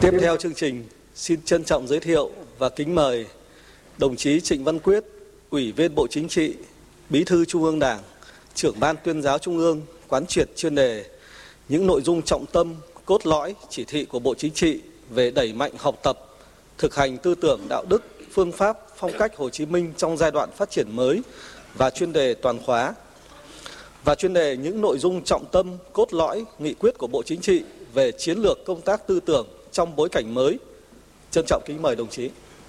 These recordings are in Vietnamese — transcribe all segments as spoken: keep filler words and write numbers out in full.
Tiếp theo chương trình, xin trân trọng giới thiệu và kính mời đồng chí Trịnh Văn Quyết, Ủy viên Bộ Chính trị, Bí thư Trung ương Đảng, Trưởng Ban Tuyên giáo Trung ương quán triệt chuyên đề những nội dung trọng tâm, cốt lõi, chỉ thị của Bộ Chính trị về đẩy mạnh học tập, thực hành tư tưởng đạo đức, phương pháp, phong cách Hồ Chí Minh trong giai đoạn phát triển mới và chuyên đề toàn khóa. Và chuyên đề những nội dung trọng tâm, cốt lõi, nghị quyết của Bộ Chính trị về chiến lược công tác tư tưởng trong bối cảnh mới. Trân trọng kính mời đồng chí.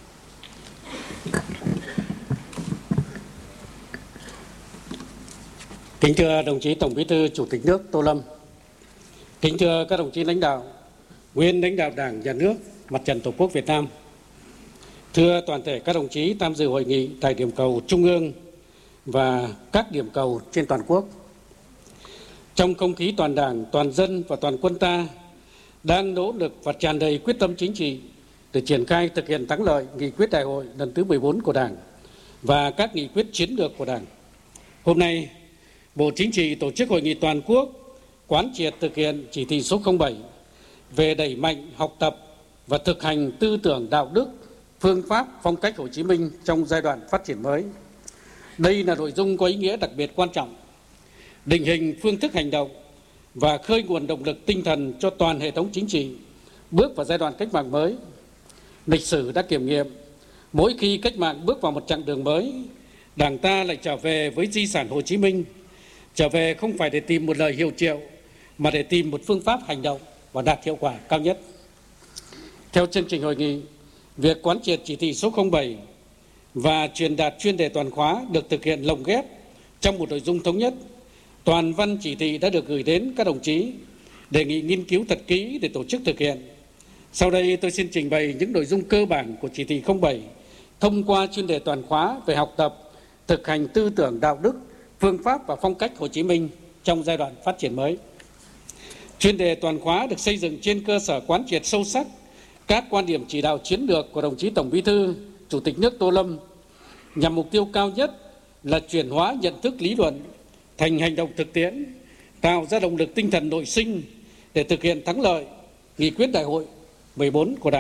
Kính thưa đồng chí Tổng Bí thư Chủ tịch nước Tô Lâm, kính thưa các đồng chí lãnh đạo, nguyên lãnh đạo Đảng, Nhà nước, Mặt trận Tổ quốc Việt Nam, thưa toàn thể các đồng chí tham dự hội nghị tại điểm cầu Trung ương và các điểm cầu trên toàn quốc. Trong không khí toàn Đảng, toàn dân và toàn quân ta đang nỗ lực và tràn đầy quyết tâm chính trị để triển khai thực hiện thắng lợi nghị quyết đại hội lần thứ mười bốn của Đảng và các nghị quyết chiến lược của Đảng. Hôm nay, Bộ Chính trị tổ chức hội nghị toàn quốc quán triệt thực hiện chỉ thị số không bảy về đẩy mạnh học tập và thực hành tư tưởng đạo đức, phương pháp, phong cách Hồ Chí Minh trong giai đoạn phát triển mới. Đây là nội dung có ý nghĩa đặc biệt quan trọng, định hình phương thức hành động và khơi nguồn động lực tinh thần cho toàn hệ thống chính trị bước vào giai đoạn cách mạng mới. Lịch sử đã kiểm nghiệm, mỗi khi cách mạng bước vào một chặng đường mới, Đảng ta lại trở về với di sản Hồ Chí Minh, trở về không phải để tìm một lời hiệu triệu, mà để tìm một phương pháp hành động và đạt hiệu quả cao nhất. Theo chương trình hội nghị, việc quán triệt chỉ thị số không bảy và truyền đạt chuyên đề toàn khóa được thực hiện lồng ghép trong một nội dung thống nhất. Toàn văn chỉ thị đã được gửi đến các đồng chí, đề nghị nghiên cứu thật kỹ để tổ chức thực hiện. Sau đây tôi xin trình bày những nội dung cơ bản của chỉ thị không bảy thông qua chuyên đề toàn khóa về học tập, thực hành tư tưởng đạo đức, phương pháp và phong cách Hồ Chí Minh trong giai đoạn phát triển mới. Chuyên đề toàn khóa được xây dựng trên cơ sở quán triệt sâu sắc các quan điểm chỉ đạo chiến lược của đồng chí Tổng Bí thư, Chủ tịch nước Tô Lâm, nhằm mục tiêu cao nhất là chuyển hóa nhận thức lý luận thành hành động thực tiễn, tạo ra động lực tinh thần nội sinh để thực hiện thắng lợi nghị quyết đại hội mười bốn của Đảng.